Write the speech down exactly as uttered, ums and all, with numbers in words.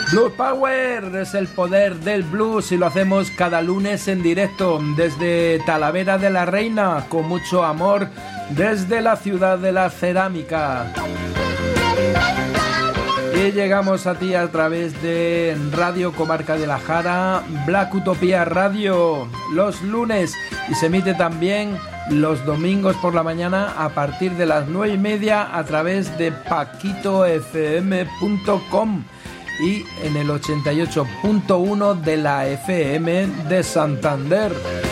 Blues Power es el poder del blues y lo hacemos cada lunes en directo desde Talavera de la Reina, con mucho amor desde la ciudad de la cerámica. Y llegamos a ti a través de Radio Comarca de la Jara, Black Utopía Radio, los lunes, y se emite también los domingos por la mañana a partir de las nueve y media a través de paquito f m punto com y en el ochenta y ocho punto uno de la F M de Santander.